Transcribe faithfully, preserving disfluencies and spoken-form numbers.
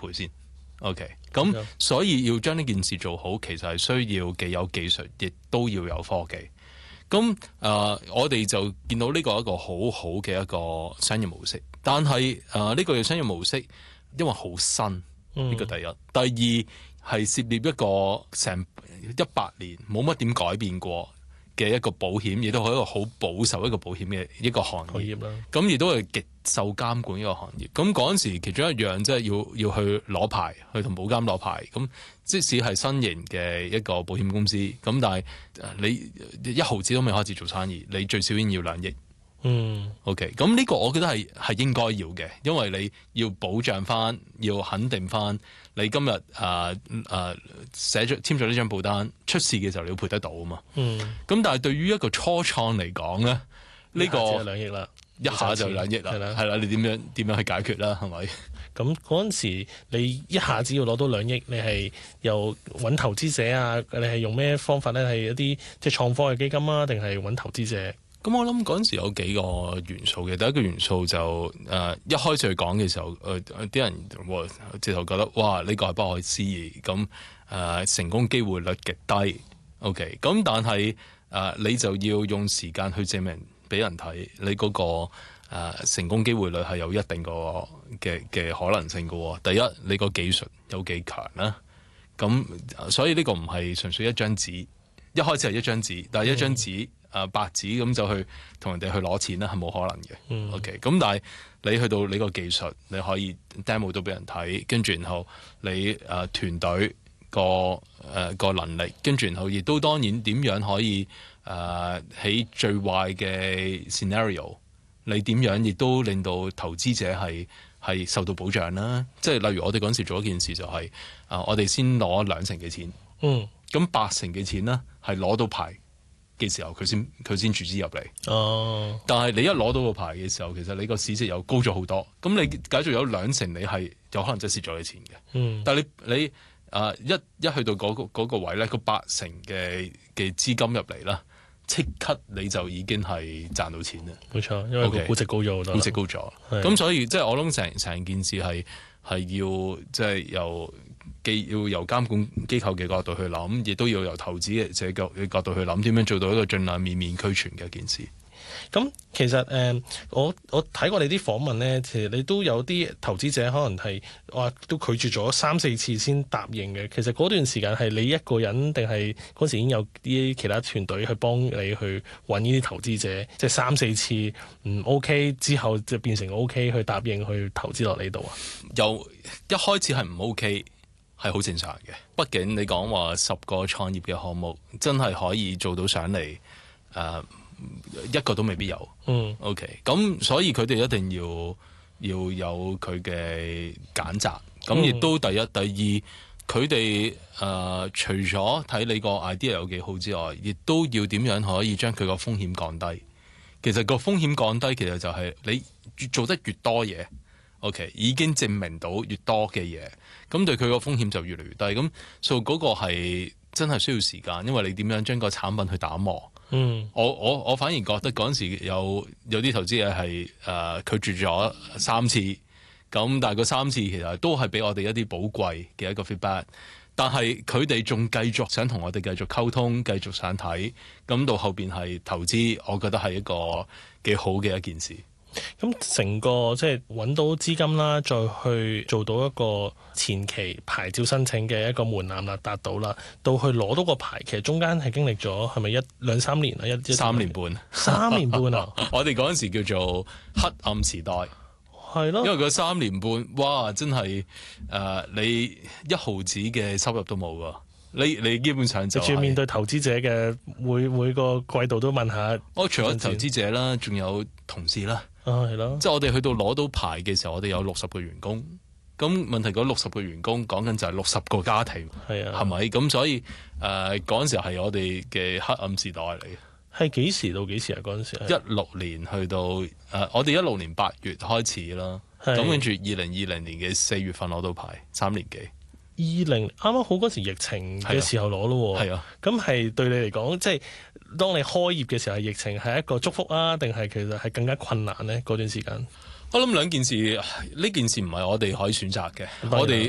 倍先。OK， 咁、嗯、所以要將呢件事做好，其實係需要既有技術，亦都要有科技。咁誒、呃，我哋就見到呢個一個好好嘅一個商業模式，但係誒呢個嘅商業模式因為好新，呢、嗯、個第一。第二係涉獵一個成一百年冇乜點改變過嘅一個保險，亦都係一個好保守一個保險嘅一個行業啦。咁亦都係極受監管一個行業。咁嗰陣時其中一樣即係要要去攞牌，去同保監攞牌。咁即使係新型嘅一個保險公司，咁但係你一毫子都未開始做生意，你最少已經要兩億。嗯 ，OK， 咁呢個我覺得係係應該要嘅，因為你要保障翻，要肯定翻你今日誒誒寫咗簽咗呢張保單，出事嘅時候你要賠得到啊嘛。嗯，咁但係對於一個初創嚟講咧，呢、呢個就兩億啦， 一下就兩億啦，係啦，係啦，你點樣點樣去解決啦？係咪？ 咁嗰陣時你一下子要攞到兩億，你係又揾投資者啊？你係用咩方法咧？係一啲即係創科嘅基金啊，定係揾投資者？ 咁我諗嗰陣時有幾個元素嘅，第一個元素就誒、呃、一開始去講嘅時候，誒、呃、啲人直頭覺得哇呢、呢個係不可思議，咁誒、呃、成功機會率極低。OK，咁但係誒、呃、你就要用時間去證明俾人睇，你嗰、嗰個、呃、成功機會率係有一定個嘅嘅可能性嘅。第一，你個技術有幾強啦。咁所以呢個唔係純粹一張紙，一開始係一張紙，但係一張紙。嗯誒、呃、白紙咁就去同人哋去攞錢咧，係冇可能嘅。嗯、OK，咁但係你去到你個技術，你可以 demo 到俾人睇，跟住然後你誒、呃、團隊個誒、呃、個能力，跟住然後亦都當然點樣可以誒喺、呃、最壞嘅 scenario， 你點樣亦都令到投資者係係受到保障啦。即係例如我哋嗰陣時做一件事就係、是、啊、呃，我哋先攞兩成嘅錢，嗯，咁八成嘅錢呢係攞到牌嘅時候佢先佢先注資入嚟。哦，但係你一攞到個牌嘅時候，其實你個市值又高咗好多。咁你假如有兩成，你係有可能真係蝕咗你錢嘅。嗯，但係你你啊、呃、一一去到嗰、嗰個嗰個位咧，個八成嘅嘅資金入嚟啦，即刻你就已經係賺到錢啦。冇錯，因為個估值高咗好多，估值高咗。咁所以即係我諗成成件事係係要即係由。既要由監管機構嘅角度去諗，亦都要由投資者嘅角度去諗，點樣做到一個盡量面面俱全嘅一件事。 咁其實誒、呃，我我睇過你啲訪問咧，其實你都有啲投資者可能係話都拒絕咗三四次先答應嘅。其實嗰段時間係你一個人，定係嗰時已經有啲其他團隊去幫你去揾呢啲投資者？即係三四次唔 OK 之後，就變成 OK 去答應去投資落呢度啊？ 由一開始係唔 OK。係好正常嘅，畢竟你講話十個創業嘅項目真係可以做到上嚟，誒、呃、一個都未必有。嗯，OK，咁所以佢哋一定要要有佢嘅揀擇。咁亦都第一、第二，佢哋誒除咗睇你個 idea 有幾好之外，亦都要點樣可以將佢個風險降低。其實個風險降低，其實就係你越做得越多嘢。OK， 已經證明到越多嘅嘢，咁對佢個風險就越嚟越低。咁所以嗰個係真係需要時間，因為你點樣將個產品去打磨。嗯，我我我反而覺得嗰陣時有有啲投資者係誒拒絕咗三次，咁但係個三次其實都係俾我哋一啲寶貴嘅一個 feedback。但係佢哋仲繼續想同我哋繼續溝通，繼續想睇，咁到後邊係投資，我覺得係一個幾好嘅一件事。 咁成個即係揾到資金啦，再去做到一個前期牌照申請嘅一個門檻啦，達到啦，到去攞到個牌，其實中間係經歷咗係咪一兩三年啊？一三年半， 三年半啊！ 我哋嗰陣時叫做黑暗時代，係咯，因為嗰三年半，哇，真係誒、呃，你一毫子嘅收入都冇噶。你你基本上就係、 仲要面對投資者嘅每每個季度都問下， 我除咗投資者啦，仲有同事啦， 啊係咯， 即係我哋去到攞到牌嘅時候，我哋有六十個員工，咁問題嗰六十個員工講緊就係六十個家庭，係啊，係咪？咁所以誒嗰陣時係我哋嘅黑暗時代嚟嘅。 係幾時到幾時啊？嗰陣時一六年去到誒、呃，我哋一六年八月開始啦，咁跟住二零二零年嘅四月份攞到牌，三年幾。 二零啱啱好嗰時疫情嘅時候攞咯，係啊，咁係、啊、對你嚟講，即係當你開業嘅時候，疫情係一個祝福啊，定係其實係更加困難呢？嗰段時間， 我諗兩件事，呢件事唔係我哋可以選擇嘅，我哋